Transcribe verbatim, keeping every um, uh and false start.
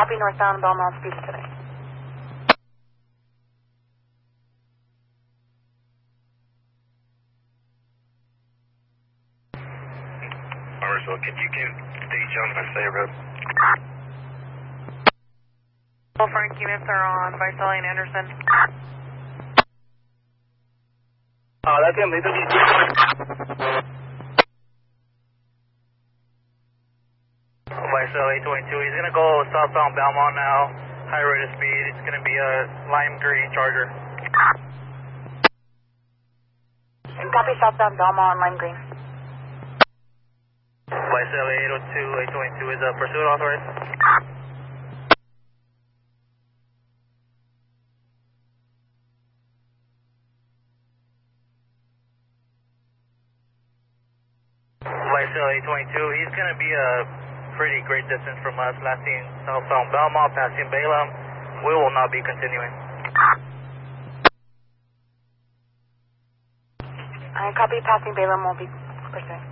copy northbound Belmont speed today. Marshall, can you give stage on Visalia Road? All Frank units are on Visalia and Anderson. Uh, that's him. He's Visalia eight twenty-two. He's going to go southbound Belmont now. High rate of speed. It's going to be a lime green Charger. Copy southbound Belmont, lime green. Visalia eight oh two, eight twenty-two is a pursuit authorized. Visalia eight twenty-two, he's going to be a pretty great distance from us, last seen southbound Belmont, passing Balaam. We will not be continuing. I copy passing Balaam will be pursuing.